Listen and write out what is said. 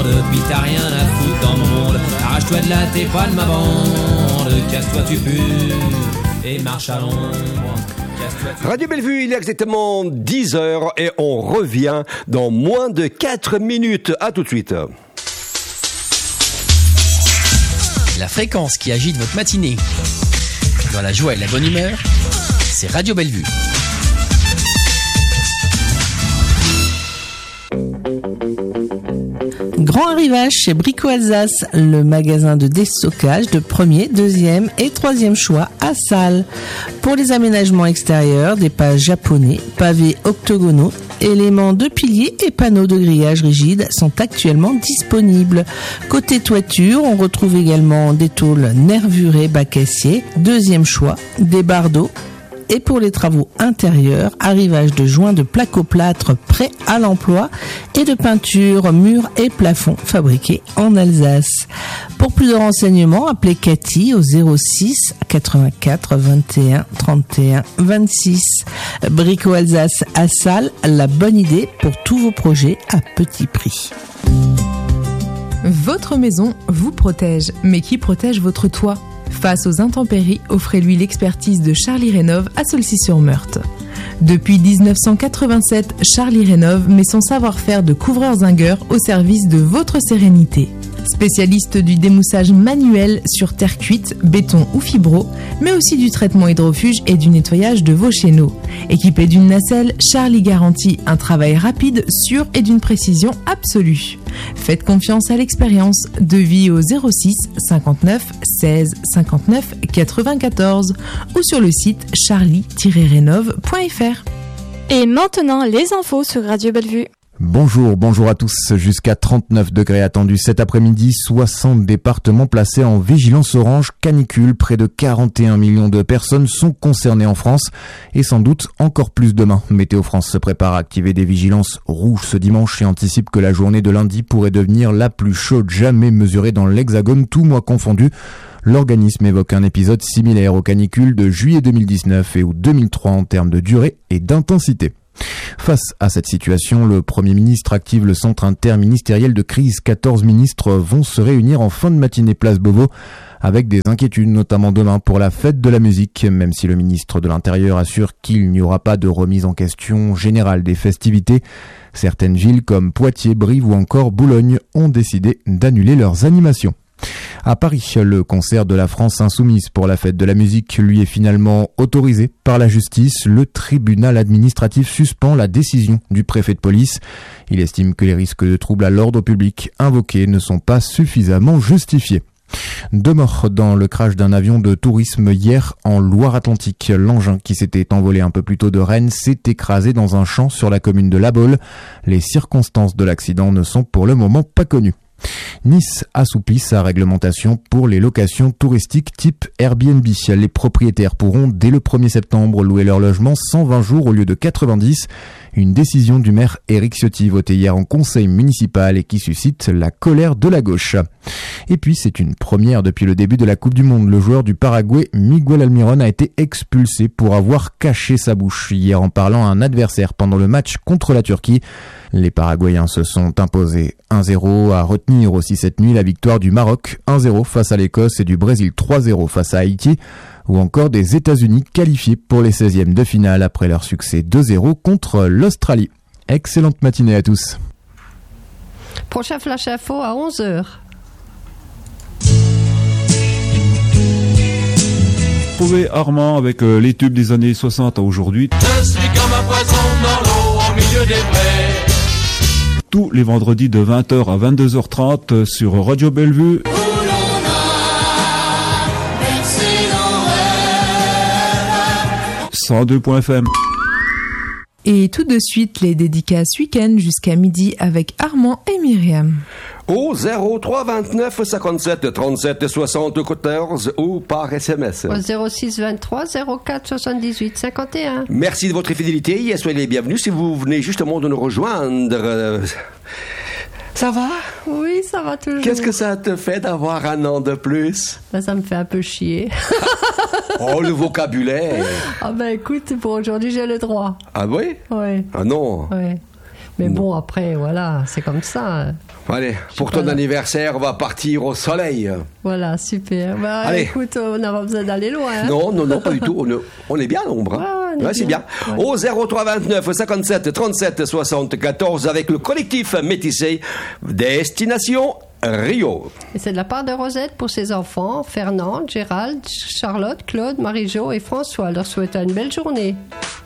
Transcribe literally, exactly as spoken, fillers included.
puis t'as rien à foutre dans mon monde. Arrache-toi de là, t'es pas de ma bande. Casse-toi, tu pues, et marche à l'ombre. Radio Bellevue, il est exactement dix heures et on revient dans moins de quatre minutes. À tout de suite. La fréquence qui agite votre matinée dans la joie et la bonne humeur, c'est Radio Bellevue. Grand arrivage chez Brico Alsace, le magasin de déstockage de premier, deuxième et troisième choix à Salles. Pour les aménagements extérieurs, des pas japonais, pavés octogonaux, éléments de piliers et panneaux de grillage rigides sont actuellement disponibles. Côté toiture, on retrouve également des tôles nervurées bac-acier, deuxième choix, des bardeaux. Et pour les travaux intérieurs, arrivage de joints de placo-plâtre prêts à l'emploi et de peinture, murs et plafonds fabriqués en Alsace. Pour plus de renseignements, appelez Cathy au zéro six quatre-vingt-quatre vingt et un trente et un vingt-six. Brico Alsace à Salles, la bonne idée pour tous vos projets à petit prix. Votre maison vous protège, mais qui protège votre toit ? Face aux intempéries, offrez-lui l'expertise de Charlie Rénov à Saulcy-sur-Meurthe. Depuis dix-neuf cent quatre-vingt-sept, Charlie Rénov met son savoir-faire de couvreur-zingueur au service de votre sérénité. Spécialiste du démoussage manuel sur terre cuite, béton ou fibro, mais aussi du traitement hydrofuge et du nettoyage de vos chéneaux. Équipé d'une nacelle, Charlie garantit un travail rapide, sûr et d'une précision absolue. Faites confiance à l'expérience. Devis au zéro six cinquante-neuf seize cinquante-neuf quatre-vingt-quatorze ou sur le site charlie tiret rénov point f r. Et maintenant, les infos sur Radio Bellevue. Bonjour, bonjour à tous. Jusqu'à trente-neuf degrés attendus cet après-midi, soixante départements placés en vigilance orange canicule. Près de quarante et un millions de personnes sont concernées en France et sans doute encore plus demain. Météo France se prépare à activer des vigilances rouges ce dimanche et anticipe que la journée de lundi pourrait devenir la plus chaude jamais mesurée dans l'Hexagone, tout mois confondu. L'organisme évoque un épisode similaire aux canicules de juillet deux mille dix-neuf et août deux mille trois en termes de durée et d'intensité. Face à cette situation, le Premier ministre active le centre interministériel de crise. quatorze ministres vont se réunir en fin de matinée place Beauvau avec des inquiétudes, notamment demain pour la fête de la musique, même si le ministre de l'Intérieur assure qu'il n'y aura pas de remise en question générale des festivités. Certaines villes comme Poitiers, Brive ou encore Boulogne ont décidé d'annuler leurs animations. À Paris, le concert de la France Insoumise pour la fête de la musique lui est finalement autorisé par la justice. Le tribunal administratif suspend la décision du préfet de police. Il estime que les risques de troubles à l'ordre public invoqués ne sont pas suffisamment justifiés. Deux morts dans le crash d'un avion de tourisme hier en Loire-Atlantique. L'engin qui s'était envolé un peu plus tôt de Rennes s'est écrasé dans un champ sur la commune de La Baule. Les circonstances de l'accident ne sont pour le moment pas connues. Nice assouplit sa réglementation pour les locations touristiques type Airbnb. Les propriétaires pourront dès le premier septembre louer leur logement cent vingt jours au lieu de quatre-vingt-dix. Une décision du maire Éric Ciotti votée hier en conseil municipal et qui suscite la colère de la gauche. Et puis c'est une première depuis le début de la Coupe du Monde. Le joueur du Paraguay Miguel Almiron a été expulsé pour avoir caché sa bouche hier en parlant à un adversaire pendant le match contre la Turquie. Les Paraguayens se sont imposés un zéro. À retenir aussi cette nuit la victoire du Maroc un zéro face à l'Écosse et du Brésil trois zéro face à Haïti, ou encore des États-Unis qualifiés pour les seizièmes de finale après leur succès deux zéro contre l'Australie. Excellente matinée à tous. Prochain Flash Info à onze heures. Trouvez Armand avec euh, les tubes des années soixante à aujourd'hui. Je suis comme un poisson dans l'eau au milieu des prés. Tous les vendredis de vingt heures à vingt-deux heures trente sur Radio Bellevue. cent deux point f m. Et tout de suite, les dédicaces week-end jusqu'à midi avec Armand et Myriam. Au zéro trois vingt-neuf cinquante-sept trente-sept soixante-quatorze ou par S M S. Au zéro six vingt-trois zéro quatre soixante-dix-huit cinquante et un. Merci de votre fidélité et soyez les bienvenus si vous venez justement de nous rejoindre. Ça va? Oui, ça va toujours. Qu'est-ce que ça te fait d'avoir un an de plus? Ben, ça me fait un peu chier. Oh, le vocabulaire. Ah ben écoute, pour aujourd'hui, j'ai le droit. Ah oui? Oui. Ah non? Oui. Mais Non. bon, après, voilà, c'est comme ça. Allez, pour ton pas- anniversaire, on va partir au soleil. Voilà, super. Bah, Allez. écoute, on n'a pas besoin d'aller loin. hein. Non, non, non, pas du tout. On est, on est bien à l'ombre. hein. Ouais, ouais, on est c'est bien. bien. Ouais. Au zéro trois vingt-neuf cinquante-sept trente-sept soixante-quatorze avec le collectif métissé Destination Rio. Et c'est de la part de Rosette pour ses enfants, Fernande, Gérald, Charlotte, Claude, Marie-Jo et François. Leur souhaitant une belle journée.